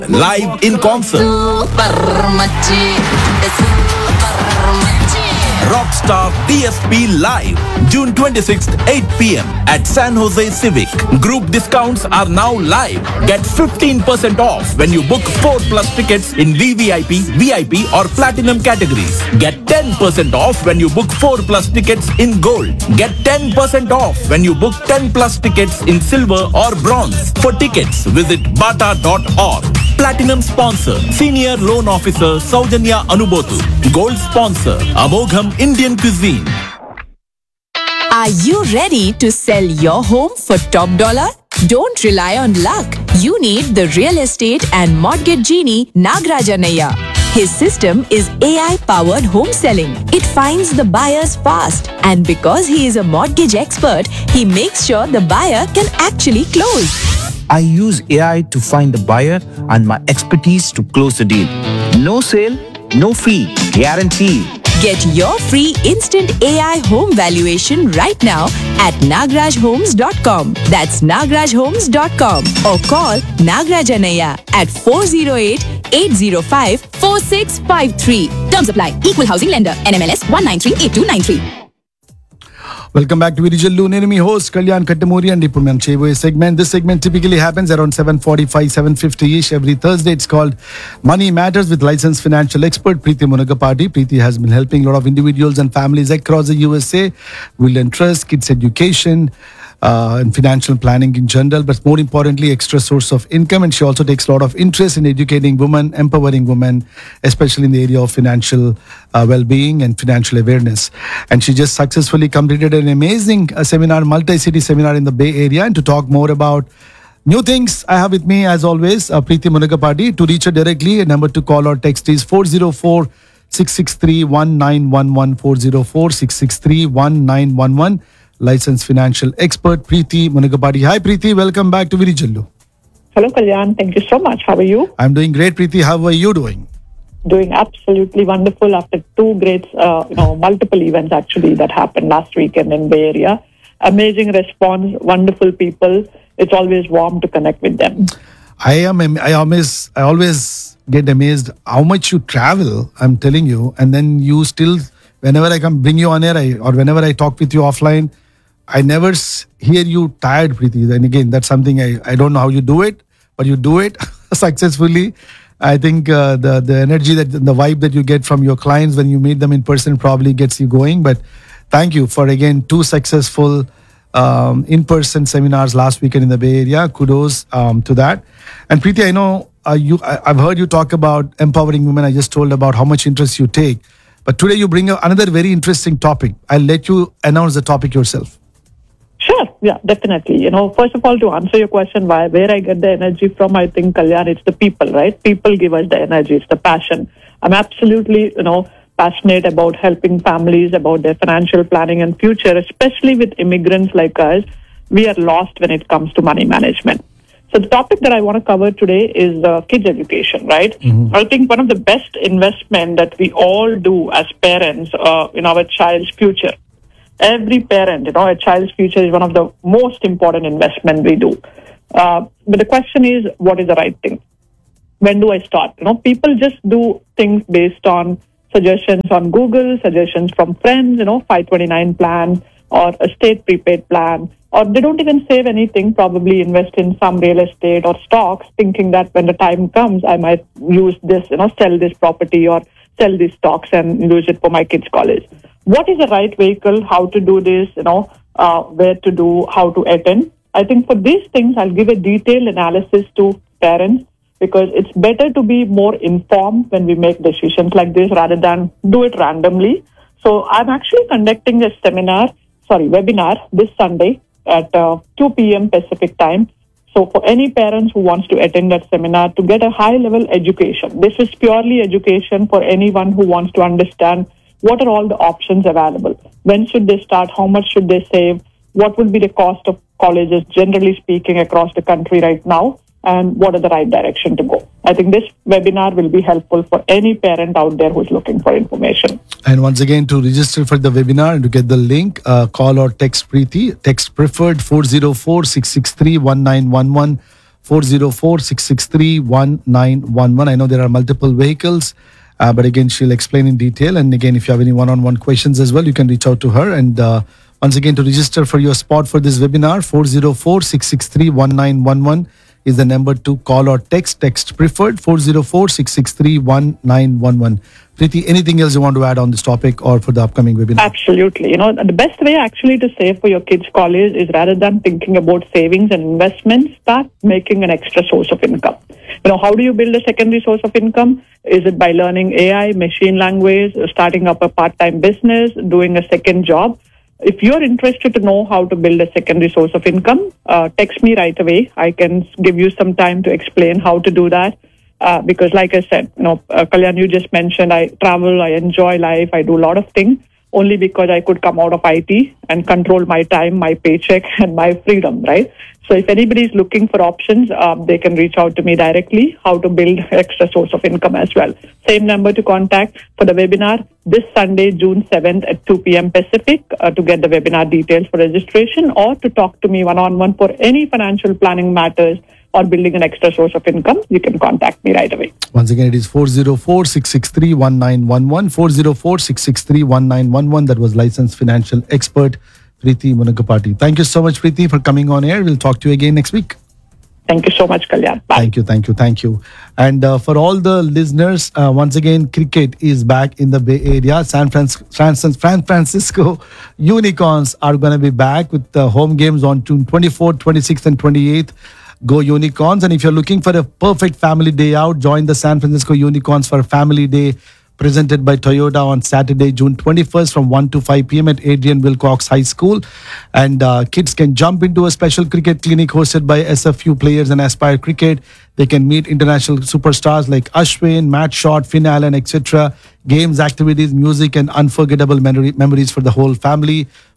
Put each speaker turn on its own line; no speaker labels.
live in concert.
Super Machi. Super Machi.
Rockstar DSP Live, June 26th, 8 p.m. at San Jose Civic. Group discounts are now live. Get 15% off when you book 4 plus tickets in VVIP, VIP or Platinum categories. Get 10% off when you book 4 plus tickets in Gold. Get 10% off when you book 10 plus tickets in Silver or Bronze. For tickets, visit bata.org. Platinum sponsor, Senior Loan Officer Saujanya Anubotu. Gold sponsor, Amogham Indian Cuisine.
Are you ready to sell your home for top dollar? Don't rely on luck. You need the real estate and mortgage genie Nagrajanaya. His system is AI-powered home selling. It finds the buyers fast. And because he is a mortgage expert, he makes sure the buyer can actually close.
I use AI to find the buyer and my expertise to close the deal. No sale, no fee, guarantee.
Get your free instant AI home valuation right now at nagrajhomes.com. That's nagrajhomes.com or call Nagrajanaya at 408-805-4653. Terms apply. Equal housing lender. NMLS 1938293.
Welcome back to Virijallu. Nenu mi host Kalyan Kattamuri and Ippu Mem Chevoye segment. This segment typically happens around 7:45, 7:50ish every Thursday. It's called Money Matters with licensed financial expert Preeti Munagapati. Preeti has been helping a lot of individuals and families across the USA, will and trust, kids education, and financial planning in general, but more importantly, extra source of income. And she also takes a lot of interest in educating women, empowering women, especially in the area of financial well-being and financial awareness. And she just successfully completed an amazing seminar, multi-city seminar in the Bay Area. And to talk more about new things, I have with me, as always, Preeti Munagapati. To reach her directly, a number to call or text is 404-663-1911, 404-663-1911. Licensed financial expert Preeti Munagapati. Hi Preeti, welcome back to Virijallu.
Hello Kalyan, thank you so much. How are you?
I'm doing great, Preeti. How are you doing?
Doing absolutely wonderful after two great, multiple events actually that happened last weekend in Bay Area. Amazing response, wonderful people. It's always warm to connect with them.
I always get amazed how much you travel, I'm telling you, and then you still, whenever I come bring you on air or whenever I talk with you offline, I never hear you tired, Preeti. And again, that's something I don't know how you do it, but you do it successfully. I think the energy, the vibe that you get from your clients when you meet them in person probably gets you going. But thank you for, again, 2 successful in-person seminars last weekend in the Bay Area. Kudos to that. And Preeti, I know I've heard you talk about empowering women. I just told about how much interest you take. But today you bring another very interesting topic. I'll let you announce the topic yourself.
Sure, yeah, definitely. First of all, to answer your question, where I get the energy from, I think, Kalyan, it's the people, right? People give us the energy, it's the passion. I'm absolutely, passionate about helping families, about their financial planning and future, especially with immigrants like us. We are lost when it comes to money management. So the topic that I want to cover today is kids education, right? Mm-hmm. I think one of the best investment that we all do as parents in our child's future. Every parent, a child's future is one of the most important investment we do. But the question is, what is the right thing? When do I start? People just do things based on suggestions on Google, suggestions from friends, 529 plan or a state prepaid plan. Or they don't even save anything, probably invest in some real estate or stocks, thinking that when the time comes, I might use this, sell this property or sell these stocks and use it for my kids' college. What is the right vehicle? How to do this? Where to do? How to attend? I think for these things, I'll give a detailed analysis to parents because it's better to be more informed when we make decisions like this rather than do it randomly. So I'm actually conducting a webinar this Sunday at 2 p.m. Pacific time. So for any parents who wants to attend that seminar to get a high-level education, this is purely education for anyone who wants to understand what are all the options available. When should they start? How much should they save? What will be the cost of colleges, generally speaking, across the country right now? And what are the right direction to go? I think this webinar will be helpful for any parent out there who's looking for information.
And once again, to register for the webinar and to get the link, call or text Preeti. Text preferred 404-663-1911, 404-663-1911. I know there are multiple vehicles, but again, she'll explain in detail. And again, if you have any one-on-one questions as well, you can reach out to her. And once again, to register for your spot for this webinar, 404-663-1911 is the number to call or text. Text preferred, 404-663-1911. Preeti, anything else you want to add on this topic or for the upcoming webinar?
Absolutely. You know, the best way actually to save for your kids' college is rather than thinking about savings and investments, start making an extra source of income. You know, how do you build a secondary source of income? Is it by learning AI, machine language, starting up a part-time business, doing a second job? If you're interested to know how to build a secondary source of income, text me right away. I can give you some time to explain how to do that. Because like I said, you know, Kalyan, you just mentioned I travel, I enjoy life, I do a lot of things only because I could come out of IT and control my time, my paycheck, and my freedom, right? So if anybody is looking for options, they can reach out to me directly, how to build extra source of income as well. Same number to contact for the webinar this Sunday, June 7th at 2 p.m. Pacific to get the webinar details for registration or to talk to me one-on-one for any financial planning matters or building an extra source of income. You can contact me right away.
Once again, it is 404-663-1911, 404-663-1911. That was licensed financial expert Preeti Munagapati. Thank you so much, Preeti, for coming on air. We'll talk to you again next week.
Thank you so much, Kalyan. Bye.
Thank you. And for all the listeners, once again, cricket is back in the Bay Area. San Francisco Unicorns are going to be back with the home games on June 24th, 26th, and 28th. Go Unicorns. And if you're looking for a perfect family day out, join the San Francisco Unicorns for a family day presented by Toyota on Saturday, June 21st from 1 to 5 p.m. at Adrian Wilcox High School. And kids can jump into a special cricket clinic hosted by SFU players and Aspire Cricket. They can meet international superstars like Ashwin, Matt Short, Finn Allen, etc. Games, activities, music, and unforgettable memories for the whole family.